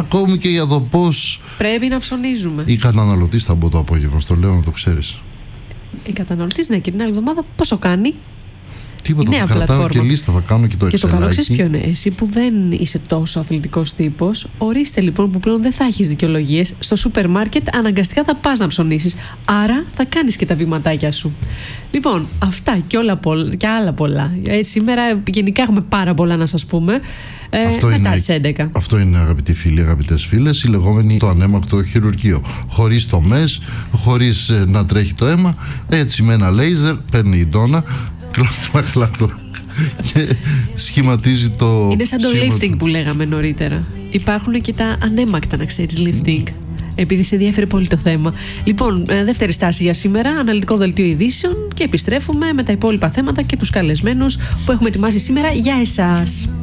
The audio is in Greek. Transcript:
ακόμη και για το πώς πρέπει να ψωνίζουμε. η καταναλωτής θα μπω το απόγευμα, στο λέω να το ξέρεις. Η καταναλωτής, ναι, και την άλλη εβδομάδα πόσο κάνει? Τίποτα, θα κρατάω και λίστα, θα κάνω και το Excel. Και το καλό ξέρεις ποιο είναι? Εσύ που δεν είσαι τόσο αθλητικός τύπος, ορίστε λοιπόν που πλέον δεν θα έχεις δικαιολογίες. Στο σούπερ μάρκετ αναγκαστικά θα πας να ψωνίσεις. Άρα θα κάνεις και τα βηματάκια σου. Λοιπόν, αυτά και άλλα πολλά. Σήμερα γενικά έχουμε πάρα πολλά να σας πούμε. Μετά τις 11. Αυτό είναι, αγαπητοί φίλοι, αγαπητές φίλες, η λεγόμενη το ανέμακτο χειρουργείο. Χωρίς τομές, χωρίς να τρέχει το αίμα. Έτσι με ένα λέιζερ παίρνει η ντόνα, και σχηματίζει το. Είναι σαν το lifting που λέγαμε νωρίτερα. Υπάρχουν και τα ανέμακτα, να ξέρεις, lifting. Επειδή σε ενδιαφέρει πολύ το θέμα. Λοιπόν, δεύτερη στάση για σήμερα, αναλυτικό δελτίο ειδήσεων, και επιστρέφουμε με τα υπόλοιπα θέματα και τους καλεσμένους που έχουμε ετοιμάσει σήμερα για εσάς.